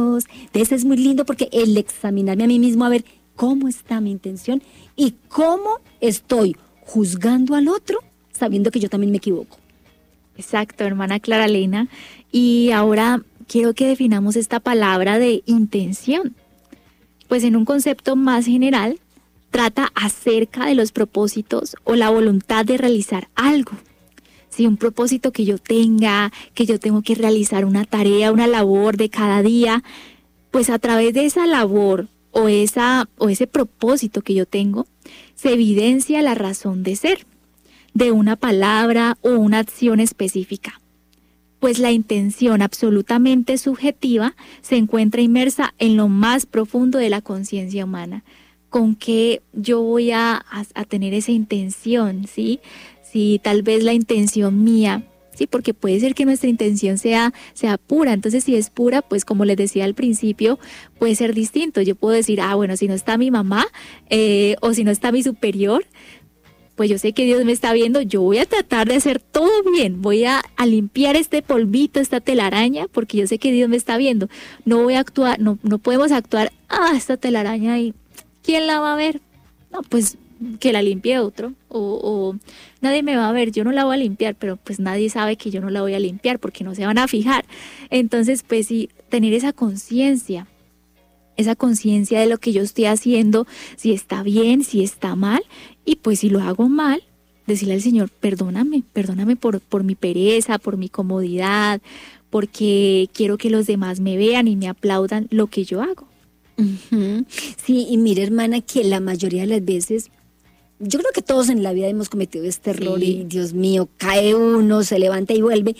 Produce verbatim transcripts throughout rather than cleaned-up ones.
Entonces es muy lindo porque el examinarme a mí mismo a ver cómo está mi intención y cómo estoy juzgando al otro sabiendo que yo también me equivoco. Exacto, hermana Clara Lena. Y ahora quiero que definamos esta palabra de intención. Pues en un concepto más general, trata acerca de los propósitos o la voluntad de realizar algo. Si un propósito que yo tenga, que yo tengo que realizar una tarea, una labor de cada día, pues a través de esa labor o, esa, o ese propósito que yo tengo, se evidencia la razón de ser de una palabra o una acción específica. Pues la intención absolutamente subjetiva se encuentra inmersa en lo más profundo de la conciencia humana. ¿Con qué yo voy a, a, a tener esa intención? ¿Sí? Si tal vez la intención mía, sí, porque puede ser que nuestra intención sea, sea pura. Entonces, si es pura, pues como les decía al principio, puede ser distinto. Yo puedo decir, ah, bueno, si no está mi mamá eh, o si no está mi superior, pues yo sé que Dios me está viendo, yo voy a tratar de hacer todo bien, voy a, a limpiar este polvito, esta telaraña, porque yo sé que Dios me está viendo. No voy a actuar, no, no podemos actuar, ah, esta telaraña y ¿quién la va a ver? No, pues que la limpie otro, o, o nadie me va a ver, yo no la voy a limpiar, pero pues nadie sabe que yo no la voy a limpiar porque no se van a fijar. Entonces, pues sí, tener esa conciencia, esa conciencia de lo que yo estoy haciendo, si está bien, si está mal, y pues si lo hago mal, decirle al Señor, perdóname, perdóname por, por mi pereza, por mi comodidad, porque quiero que los demás me vean y me aplaudan lo que yo hago. Uh-huh. Sí, y mire, hermana, que la mayoría de las veces, yo creo que todos en la vida hemos cometido este error, sí. Y Dios mío, cae uno, se levanta y vuelve,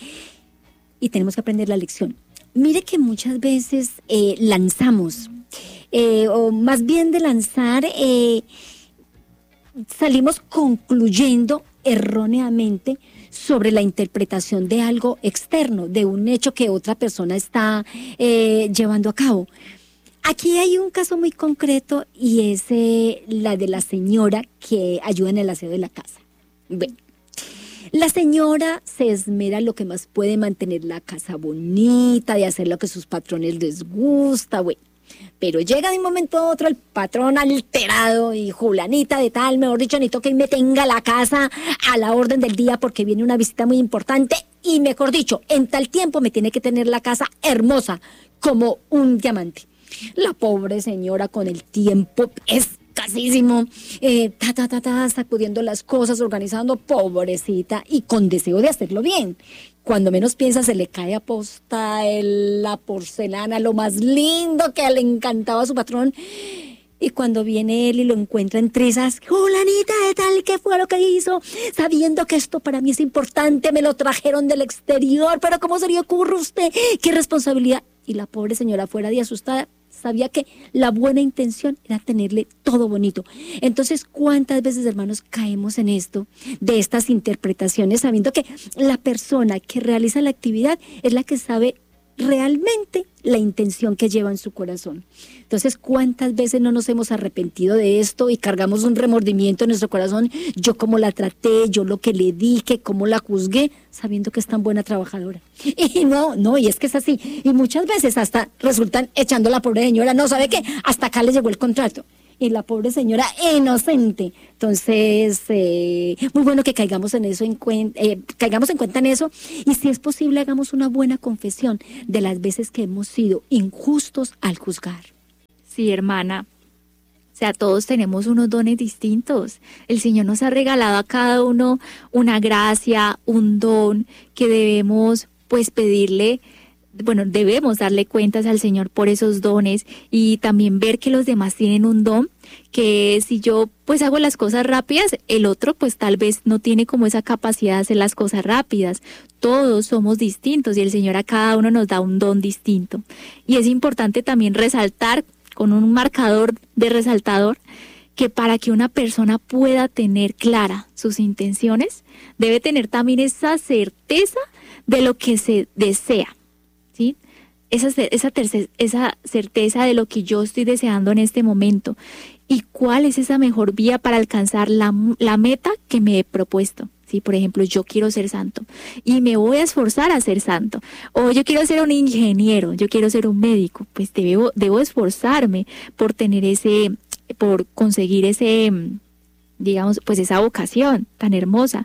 y tenemos que aprender la lección. Mire que muchas veces eh, lanzamos, eh, o más bien de lanzar, eh, salimos concluyendo erróneamente sobre la interpretación de algo externo, de un hecho que otra persona está eh, llevando a cabo. Aquí hay un caso muy concreto y es eh, la de la señora que ayuda en el aseo de la casa. Bueno, la señora se esmera lo que más puede mantener la casa bonita, de hacer lo que sus patrones les gusta, bueno. Pero llega de un momento a otro el patrón alterado y Julanita de tal, mejor dicho, necesito que me tenga la casa a la orden del día porque viene una visita muy importante y mejor dicho, en tal tiempo me tiene que tener la casa hermosa como un diamante. La pobre señora con el tiempo escasísimo, eh, ta, ta, ta, ta, sacudiendo las cosas, organizando, pobrecita, y con deseo de hacerlo bien. Cuando menos piensa se le cae a posta el, la porcelana, lo más lindo que le encantaba a su patrón. Y cuando viene él y lo encuentra en trizas, Julanita de tal, ¿qué fue lo que hizo? Sabiendo que esto para mí es importante, me lo trajeron del exterior, pero ¿cómo se le ocurre a usted? ¿Qué responsabilidad? Y la pobre señora, fuera de asustada, sabía que la buena intención era tenerle todo bonito. Entonces, ¿cuántas veces, hermanos, caemos en esto, de estas interpretaciones, sabiendo que la persona que realiza la actividad es la que sabe realmente la intención que lleva en su corazón? Entonces, ¿cuántas veces no nos hemos arrepentido de esto y cargamos un remordimiento en nuestro corazón? Yo cómo la traté, yo lo que le dije, cómo la juzgué, sabiendo que es tan buena trabajadora. Y no, no, y es que es así. Y muchas veces hasta resultan echando a la pobre señora, no, ¿sabe qué? Hasta acá le llegó el contrato. Y la pobre señora inocente. Entonces, eh, muy bueno que caigamos en eso, en cuen- eh, caigamos en cuenta en eso, y si es posible hagamos una buena confesión de las veces que hemos sido injustos al juzgar. Sí, hermana. O sea, todos tenemos unos dones distintos. El Señor nos ha regalado a cada uno una gracia, un don que debemos, pues, pedirle. Bueno, debemos darle cuentas al Señor por esos dones y también ver que los demás tienen un don, que si yo pues hago las cosas rápidas, el otro pues tal vez no tiene como esa capacidad de hacer las cosas rápidas. Todos somos distintos y el Señor a cada uno nos da un don distinto. Y es importante también resaltar con un marcador de resaltador que para que una persona pueda tener clara sus intenciones, debe tener también esa certeza de lo que se desea. ¿Sí? Esa, esa, terce, esa certeza de lo que yo estoy deseando en este momento y cuál es esa mejor vía para alcanzar la, la meta que me he propuesto. Sí, por ejemplo, yo quiero ser santo y me voy a esforzar a ser santo. O yo quiero ser un ingeniero, yo quiero ser un médico, pues debo, debo esforzarme por tener ese, por conseguir ese, digamos, pues esa vocación tan hermosa.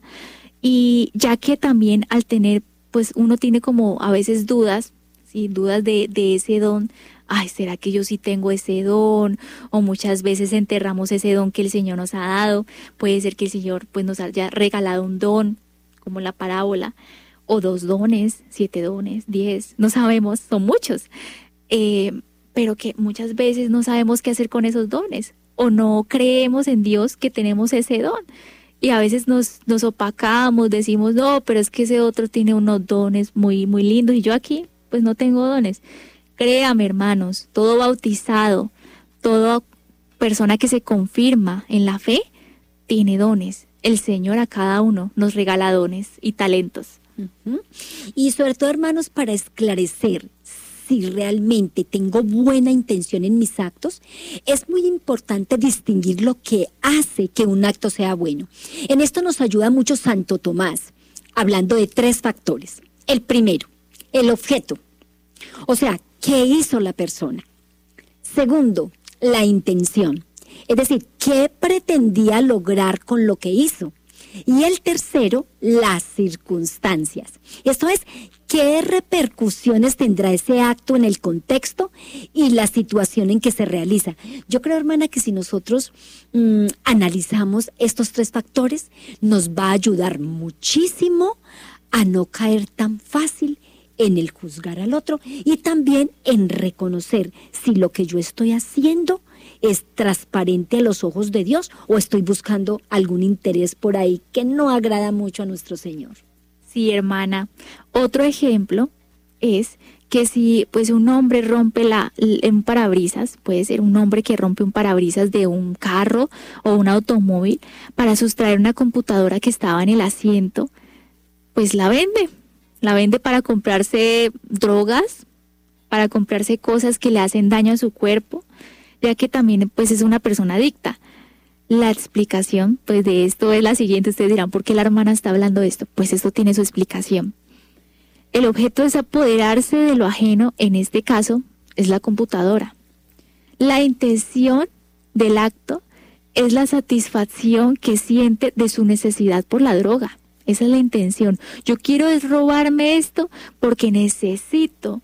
Y ya que también al tener, pues uno tiene como a veces dudas, ¿sí? Dudas de, de ese don. Ay, ¿será que yo sí tengo ese don? O muchas veces enterramos ese don que el Señor nos ha dado. Puede ser que el Señor pues nos haya regalado un don, como la parábola, o dos dones, siete dones, diez, no sabemos, son muchos. Eh, pero que muchas veces no sabemos qué hacer con esos dones, o no creemos en Dios que tenemos ese don. Y a veces nos, nos opacamos, decimos, no, pero es que ese otro tiene unos dones muy, muy lindos y yo aquí pues no tengo dones. Créame, hermanos, todo bautizado, toda persona que se confirma en la fe, tiene dones. El Señor a cada uno nos regala dones y talentos. Uh-huh. Y sobre todo, hermanos, para esclarecer si realmente tengo buena intención en mis actos, es muy importante distinguir lo que hace que un acto sea bueno. En esto nos ayuda mucho Santo Tomás, hablando de tres factores. El primero, el objeto. O sea, ¿qué hizo la persona? Segundo, la intención. Es decir, ¿qué pretendía lograr con lo que hizo? Y el tercero, las circunstancias. Esto es, ¿qué repercusiones tendrá ese acto en el contexto y la situación en que se realiza? Yo creo, hermana, que si nosotros mmm, analizamos estos tres factores, nos va a ayudar muchísimo a no caer tan fácil en el juzgar al otro y también en reconocer si lo que yo estoy haciendo es transparente a los ojos de Dios o estoy buscando algún interés por ahí que no agrada mucho a nuestro Señor. Sí, hermana. Otro ejemplo es que si pues un hombre rompe la, un parabrisas, puede ser un hombre que rompe un parabrisas de un carro o un automóvil para sustraer una computadora que estaba en el asiento, pues la vende. La vende para comprarse drogas, para comprarse cosas que le hacen daño a su cuerpo, ya que también pues es una persona adicta. La explicación pues de esto es la siguiente. Ustedes dirán, ¿por qué la hermana está hablando de esto? Pues esto tiene su explicación. El objeto es apoderarse de lo ajeno, en este caso es la computadora. La intención del acto es la satisfacción que siente de su necesidad por la droga. Esa es la intención. Yo quiero es robarme esto porque necesito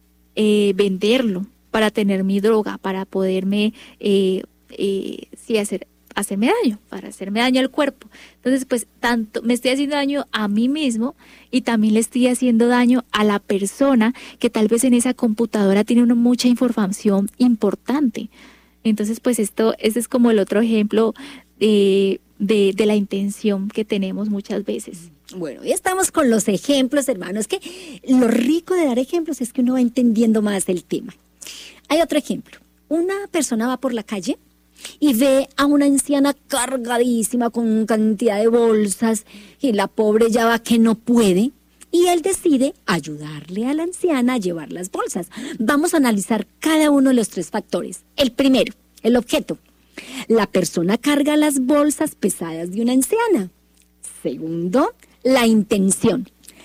eh, venderlo para tener mi droga, para poderme eh, eh, sí, hacer, hacerme daño, para hacerme daño al cuerpo. Entonces, pues, tanto me estoy haciendo daño a mí mismo y también le estoy haciendo daño a la persona que tal vez en esa computadora tiene una, mucha información importante. Entonces, pues, esto, este es como el otro ejemplo de... De, de la intención que tenemos muchas veces. Bueno, ya estamos con los ejemplos, hermanos. Que lo rico de dar ejemplos es que uno va entendiendo más el tema. Hay otro ejemplo. Una persona va por la calle y ve a una anciana cargadísima con cantidad de bolsas y la pobre ya va que no puede y él decide ayudarle a la anciana a llevar las bolsas. Vamos a analizar cada uno de los tres factores. El primero, el objeto. La persona carga las bolsas pesadas de una anciana. Segundo, la intención.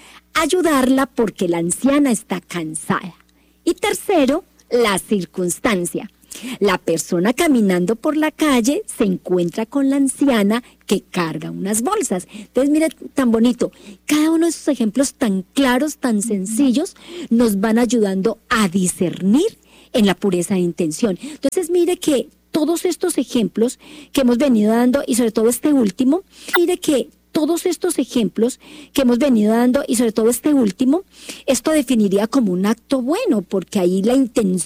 Ayudarla porque la anciana está cansada. Y tercero, la circunstancia. La persona caminando por la calle se encuentra con la anciana que carga unas bolsas. Entonces, mire, tan bonito. Cada uno de esos ejemplos tan claros, tan sencillos, nos van ayudando a discernir en la pureza de intención. Entonces, mire que todos estos ejemplos que hemos venido dando, y sobre todo este último, mire que todos estos ejemplos que hemos venido dando, y sobre todo este último, esto definiría como un acto bueno, porque ahí la intención